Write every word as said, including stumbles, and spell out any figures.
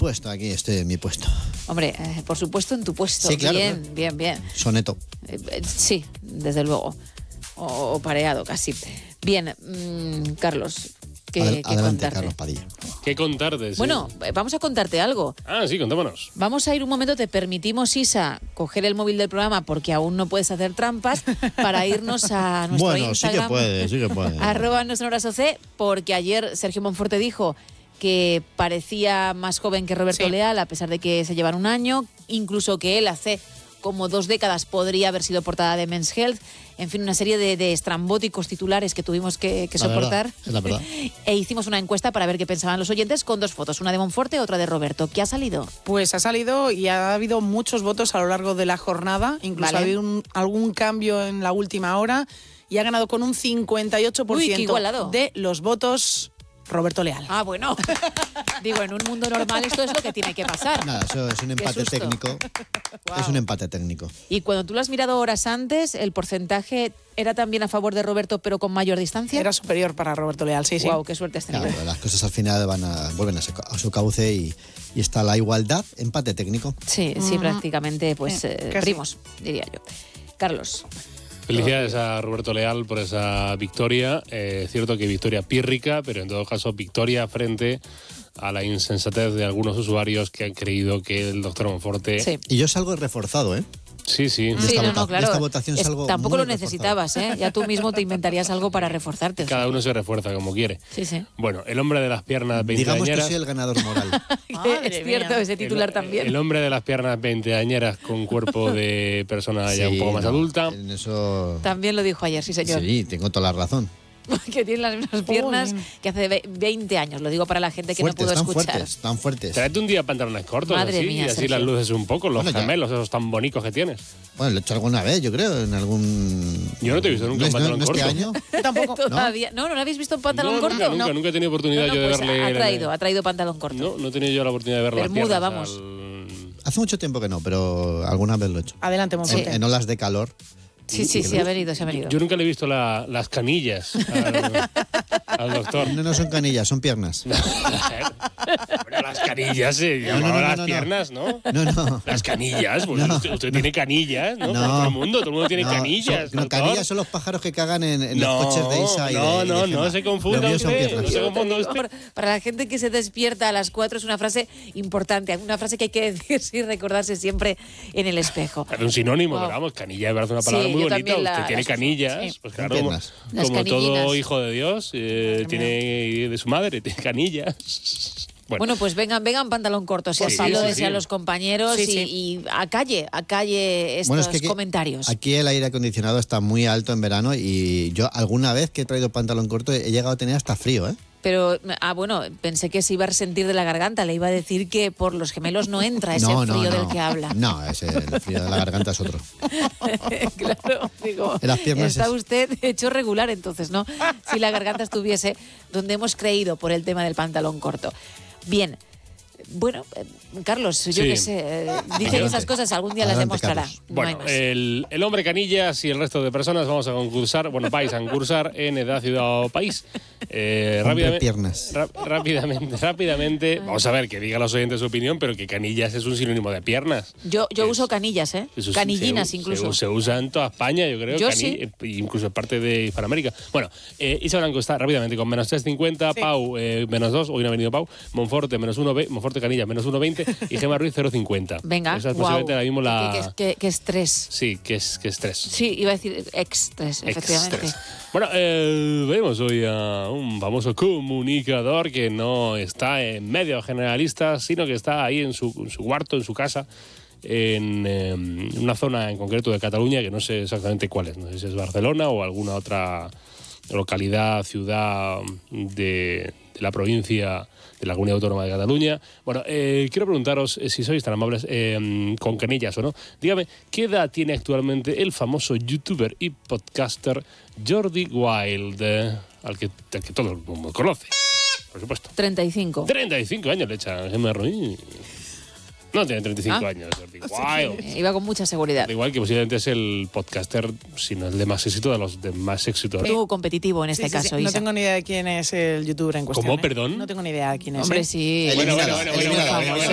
puesto, aquí estoy en mi puesto. Hombre, eh, por supuesto en tu puesto. Sí, claro, bien, claro. bien, bien. Soneto. Eh, eh, sí, desde luego. O, o pareado casi. Bien, mmm, Carlos, ¿qué, Adel- qué adelante, contarte? Carlos Padilla. ¿Qué contarte? Sí. Bueno, eh, vamos a contarte algo. Ah, sí, contámonos. Vamos a ir un momento, te permitimos, Isa, coger el móvil del programa porque aún no puedes hacer trampas para irnos a nuestro Bueno, Instagram. sí que puede, sí que puede. Arroba no son horas O C, porque ayer Sergio Monforte dijo que parecía más joven que Roberto Sí. Leal, a pesar de que se llevan un año, incluso que él hace como dos décadas podría haber sido portada de Men's Health. En fin, una serie de, de estrambóticos titulares que tuvimos que, que La soportar. verdad, es la verdad. E hicimos una encuesta para ver qué pensaban los oyentes con dos fotos, una de Monforte, otra de Roberto. ¿Qué ha salido? Pues ha salido y ha habido muchos votos a lo largo de la jornada, incluso Vale. ha habido un- algún cambio en la última hora y ha ganado con un cincuenta y ocho por ciento Uy, qué igualado. de los votos Roberto Leal. Ah, bueno. Digo, en un mundo normal esto es lo que tiene que pasar. Nada, eso es un empate susto. técnico. Es un empate técnico. Y cuando tú lo has mirado horas antes, ¿el porcentaje era también a favor de Roberto, pero con mayor distancia? Era superior para Roberto Leal, sí, sí. Guau, qué suerte has tenido. Claro, las cosas al final van a, vuelven a su, a su cauce y, y está la igualdad, empate técnico. Sí, sí, Ujú. prácticamente, pues, Sí, eh, casi. primos, diría yo. Carlos. Felicidades a Roberto Leal por esa victoria. Eh, es cierto que victoria pírrica, pero en todo caso victoria frente a la insensatez de algunos usuarios que han creído que el doctor Monforte... Sí. Y yo salgo reforzado, ¿eh? sí. sí. De Sí, esta no, vota- no, de claro. esta votación Es- salgo tampoco muy lo necesitabas, ¿eh? Ya tú mismo te inventarías algo para reforzarte. o sea. Cada uno se refuerza como quiere. Sí, sí. Bueno, el hombre de las piernas Digamos que veinteañeras... soy el ganador moral. Madre es cierto, mía. ese titular el, también. El hombre de las piernas veinteañeras con cuerpo de persona ya un Sí, poco más no, adulta. En eso. También lo dijo ayer, sí, señor. Sí, tengo toda la razón. Que tiene las mismas piernas Jolín. que hace ve- veinte años. Lo digo para la gente que Fuertes, no pudo tan escuchar. fuertes, tan fuertes. Tráete un día pantalones cortos Madre así, mía, y así Sergio. las luces un poco, los Bueno, ya. gemelos esos tan bonitos que tienes. Bueno, lo he hecho alguna vez, yo creo, en algún. Yo no te he visto nunca en ¿No es- pantalón no este corto. año? Yo tampoco. Todavía. ¿No? ¿No lo habéis visto en pantalón no, corto? Nunca, nunca, No. nunca he tenido oportunidad No, yo de pues verle. ha traído, ha traído pantalón corto. No, no he tenido yo la oportunidad de ver las Bermuda, piernas vamos. al- Hace mucho tiempo que no, pero alguna vez lo he hecho. Adelante, En, Monforte. en olas de calor. Sí, sí, sí, ha venido, se ha venido. Yo nunca le he visto la- las canillas al, al doctor. No, no son canillas, son piernas. Pero las canillas se no, llamaban no, las no, no. piernas, ¿no? No, no. Las canillas, pues No, usted, usted tiene canillas, ¿no? No. Como todo el mundo, todo el mundo tiene No, canillas. son- no, doctor. canillas son los pájaros que cagan en, en No, los coches de Isa y de, no, y de no, Gemma. no se Lo confunda mío son usted, piernas. no se confunda usted. Para, para la gente que se despierta a las cuatro es una frase importante, una frase que hay que decirse y recordarse siempre en el espejo. Es un sinónimo, Wow. pero vamos, canilla me parece una palabra Sí, muy yo bonita. también la- Usted tiene las- canillas, sí. pues Son claro, como, piernas. Las como todo canillinas. hijo de Dios, eh, tiene de su madre, tiene canillas. Bueno, Bueno, pues vengan, vengan pantalón corto, si Sí, así lo sí, desean sí. los compañeros Sí, y, sí. y a calle, a calle estos Bueno, es que aquí- comentarios. Aquí el aire acondicionado está muy alto en verano y yo alguna vez que he traído pantalón corto he llegado a tener hasta frío, ¿eh? Pero, ah, bueno, pensé que se iba a resentir de la garganta. Le iba a decir que por los gemelos no entra ese no, no, frío no. del que habla. No, ese, el frío de la garganta es otro. Claro, digo, En las piernas está es- usted hecho regular entonces, ¿no? Si la garganta estuviese donde hemos creído por el tema del pantalón corto. Bien. Bueno, eh, Carlos, yo Sí. qué sé, eh, dice Adelante. esas cosas, algún día las Adelante, demostrará. Carlos. No hay bueno, más. el, el hombre canillas y el resto de personas vamos a concursar, bueno, vais a concursar en Edad, Ciudad o País. Eh, Hombre rápidamente, piernas. ra- rápidamente, rápidamente, vamos a ver, que digan los oyentes su opinión, pero que canillas es un sinónimo de piernas. Yo, yo es- uso canillas, ¿eh? Eso se- Canillinas se, incluso. Se, se usa en toda España, yo creo, Yo cani- sí. eh, incluso en parte de Hispanoamérica. Bueno, eh, Isa Blanco está rápidamente con menos tres cincuenta, Sí. Pau eh, menos dos, hoy no ha venido Pau, Monforte menos uno, Monforte Canilla menos uno veinte y Gemma Ruiz cero cincuenta. Venga, Esa es guau. posiblemente ahora mismo la... Qué, qué- qué- qué estrés. Sí, que es, que es tres. Sí, iba a decir ex-estrés, efectivamente. Extres. Bueno, eh, vemos hoy a un famoso comunicador que no está en medios generalistas, sino que está ahí en su, en su cuarto, en su casa, en eh, una zona en concreto de Cataluña, que no sé exactamente cuál es, no sé si es Barcelona o alguna otra localidad, ciudad de, de la provincia de la Comunidad Autónoma de Cataluña. Bueno, eh, quiero preguntaros, eh, si sois tan amables, eh, con canillas o no, dígame, ¿qué edad tiene actualmente el famoso youtuber y podcaster Jordi Wild, eh, al, que, al que todo el mundo conoce, por supuesto? treinta y cinco. treinta y cinco años le echa Gemma Ruiz. No tiene treinta y cinco Ah. años, Jordi Wild. Eh, Iba con mucha seguridad. Al igual que posiblemente es el podcaster, si no el de más éxito, de los de más éxito. Tú competitivo en este Sí, sí, sí. caso, No Isa. tengo ni idea de quién es el youtuber en cuestión. ¿Cómo? ¿eh? Perdón? No tengo ni idea de quién es. Hombre, ¿eh? sí. Bueno, bueno, Eliminada, bueno, bueno, eliminada, bueno, bueno, eliminada.